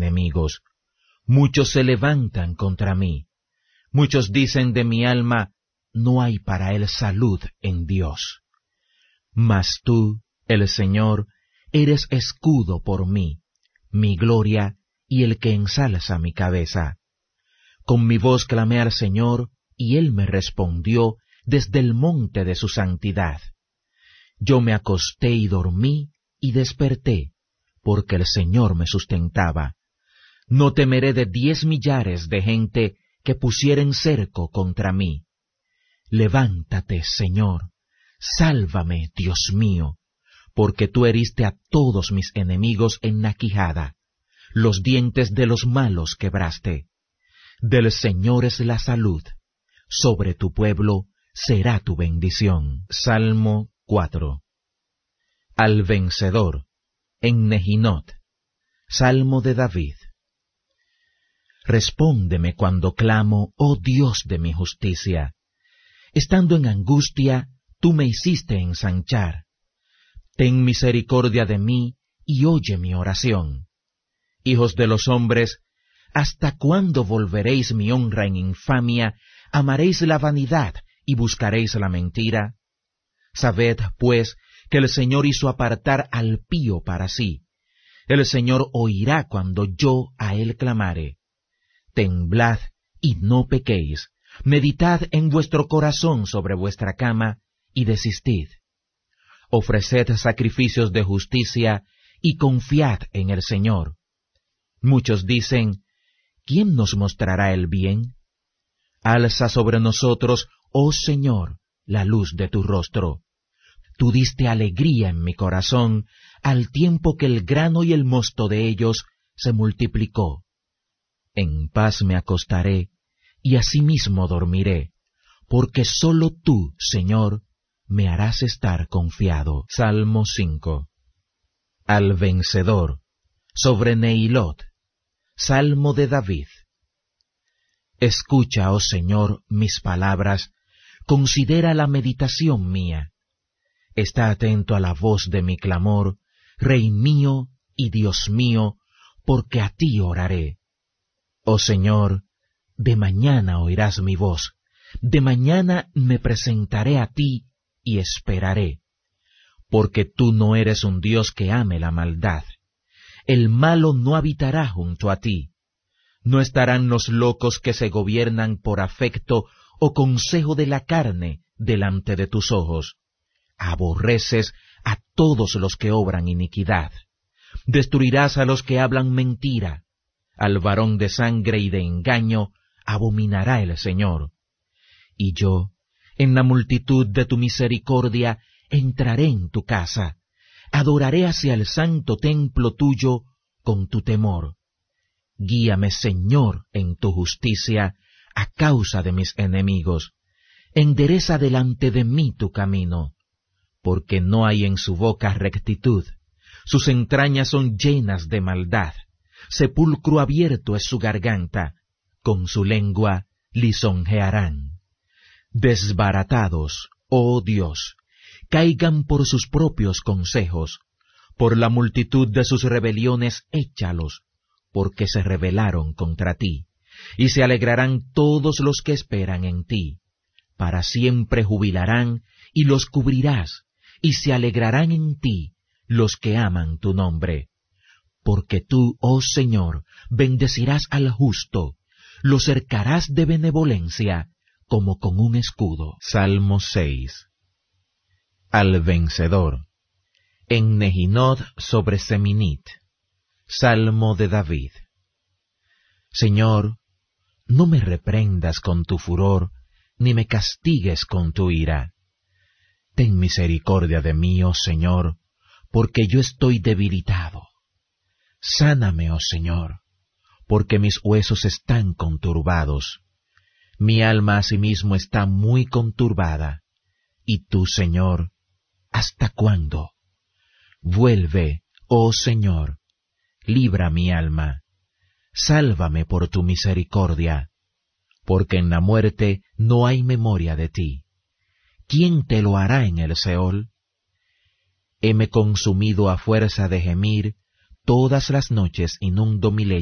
enemigos. Muchos se levantan contra mí. Muchos dicen de mi alma, no hay para él salud en Dios. Mas tú, el Señor, eres escudo por mí, mi gloria y el que ensalza mi cabeza. Con mi voz clamé al Señor, y él me respondió desde el monte de su santidad. Yo me acosté y dormí, y desperté, porque el Señor me sustentaba. No temeré de 10 millares de gente que pusieren cerco contra mí. Levántate, Señor, sálvame, Dios mío, porque tú heriste a todos mis enemigos en la quijada, los dientes de los malos quebraste. Del Señor es la salud, sobre tu pueblo será tu bendición. Salmo 4. Al vencedor, en Nehinot, Salmo de David. Respóndeme cuando clamo, oh Dios de mi justicia. Estando en angustia, tú me hiciste ensanchar. Ten misericordia de mí y oye mi oración. Hijos de los hombres, ¿hasta cuándo volveréis mi honra en infamia? ¿Amaréis la vanidad y buscaréis la mentira? Sabed, pues, que el Señor hizo apartar al pío para sí. El Señor oirá cuando yo a él clamare. Temblad y no pequéis. Meditad en vuestro corazón sobre vuestra cama y desistid. Ofreced sacrificios de justicia y confiad en el Señor. Muchos dicen, ¿quién nos mostrará el bien? Alza sobre nosotros, oh Señor, la luz de tu rostro. Tú diste alegría en mi corazón, al tiempo que el grano y el mosto de ellos se multiplicó. En paz me acostaré, y asimismo dormiré, porque sólo tú, Señor, me harás estar confiado. Salmo 5. Al vencedor, sobre Nehilot, Salmo de David. Escucha, oh Señor, mis palabras, considera la meditación mía. Está atento a la voz de mi clamor, Rey mío y Dios mío, porque a ti oraré. Oh Señor, de mañana oirás mi voz, de mañana me presentaré a ti y esperaré, porque tú no eres un Dios que ame la maldad. El malo no habitará junto a ti. No estarán los locos que se gobiernan por afecto o consejo de la carne delante de tus ojos. Aborreces a todos los que obran iniquidad. Destruirás a los que hablan mentira. Al varón de sangre y de engaño abominará el Señor. Y yo, en la multitud de tu misericordia, entraré en tu casa. Adoraré hacia el santo templo tuyo con tu temor. Guíame, Señor, en tu justicia, a causa de mis enemigos. Endereza delante de mí tu camino, porque no hay en su boca rectitud. Sus entrañas son llenas de maldad. Sepulcro abierto es su garganta. Con su lengua lisonjearán. Desbaratados, oh Dios, caigan por sus propios consejos. Por la multitud de sus rebeliones échalos, porque se rebelaron contra ti. Y se alegrarán todos los que esperan en ti. Para siempre jubilarán, y los cubrirás, y se alegrarán en ti los que aman tu nombre. Porque tú, oh Señor, bendecirás al justo, lo cercarás de benevolencia, como con un escudo. Salmo 6. Al vencedor, en Nehinot sobre Seminit, Salmo de David. Señor, no me reprendas con tu furor, ni me castigues con tu ira. Ten misericordia de mí, oh Señor, porque yo estoy debilitado. Sáname, oh Señor, porque mis huesos están conturbados. Mi alma asimismo está muy conturbada. Y tú, Señor, ¿hasta cuándo? Vuelve, oh Señor, libra mi alma. Sálvame por tu misericordia, porque en la muerte no hay memoria de ti. ¿Quién te lo hará en el Seol? Heme consumido a fuerza de gemir, todas las noches inundo mi lecho.